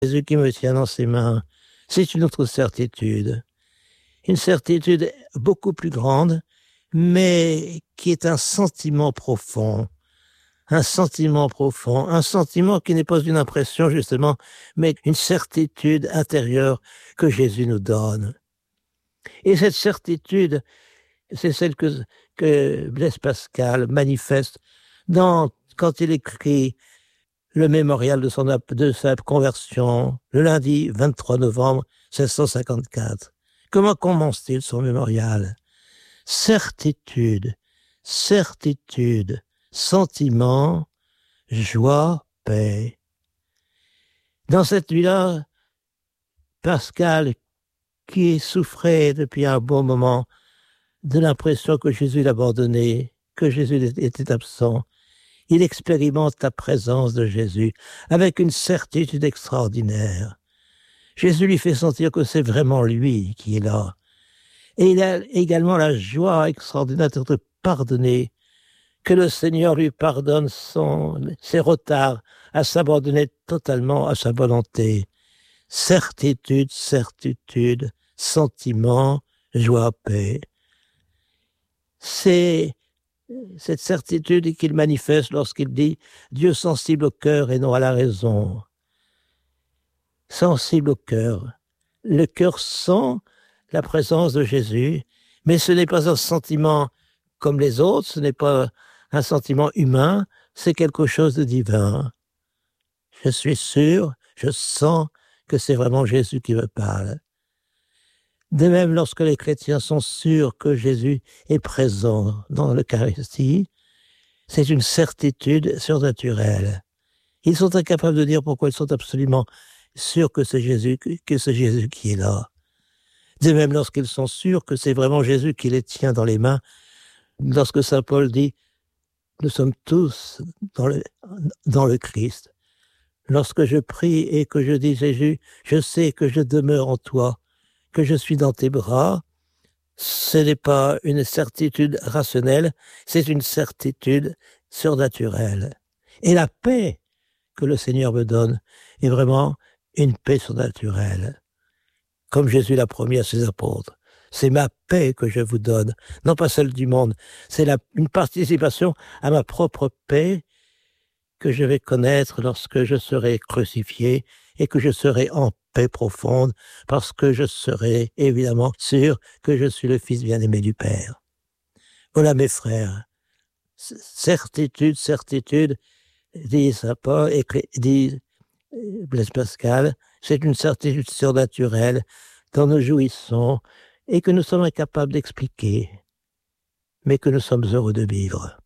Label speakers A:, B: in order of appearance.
A: Jésus qui me tient dans ses mains, c'est une autre certitude. Une certitude beaucoup plus grande, mais qui est un sentiment profond. Un sentiment profond, un sentiment qui n'est pas une impression justement, mais une certitude intérieure que Jésus nous donne. Et cette certitude, c'est celle que Blaise Pascal manifeste quand il écrit le mémorial de sa conversion, le lundi 23 novembre 1654. Comment commence-t-il son mémorial? Certitude, certitude, sentiment, joie, paix. Dans cette nuit-là, Pascal, qui souffrait depuis un bon moment de l'impression que Jésus l'abandonnait, que Jésus était absent, il expérimente la présence de Jésus avec une certitude extraordinaire. Jésus lui fait sentir que c'est vraiment lui qui est là. Et il a également la joie extraordinaire d'être pardonné, que le Seigneur lui pardonne ses retards, à s'abandonner totalement à sa volonté. Certitude, certitude, sentiment, joie, paix. C'est cette certitude qu'il manifeste lorsqu'il dit « Dieu sensible au cœur et non à la raison ». Sensible au cœur. Le cœur sent la présence de Jésus, mais ce n'est pas un sentiment comme les autres, ce n'est pas un sentiment humain, c'est quelque chose de divin. Je suis sûr, je sens que c'est vraiment Jésus qui me parle. De même, lorsque les chrétiens sont sûrs que Jésus est présent dans l'Eucharistie, c'est une certitude surnaturelle. Ils sont incapables de dire pourquoi ils sont absolument sûrs que c'est Jésus qui est là. De même, lorsqu'ils sont sûrs que c'est vraiment Jésus qui les tient dans les mains, lorsque saint Paul dit « Nous sommes tous dans le Christ ». Lorsque je prie et que je dis « Jésus, je sais que je demeure en toi », que je suis dans tes bras, ce n'est pas une certitude rationnelle, c'est une certitude surnaturelle. Et la paix que le Seigneur me donne est vraiment une paix surnaturelle. Comme Jésus l'a promis à ses apôtres. C'est ma paix que je vous donne, non pas celle du monde. C'est une participation à ma propre paix que je vais connaître lorsque je serai crucifié et que je serai en paix profonde, parce que je serai évidemment sûr que je suis le Fils bien-aimé du Père. Voilà mes frères, certitude, certitude, dit saint Paul, et dit Blaise Pascal, c'est une certitude surnaturelle dont nous jouissons et que nous sommes incapables d'expliquer, mais que nous sommes heureux de vivre.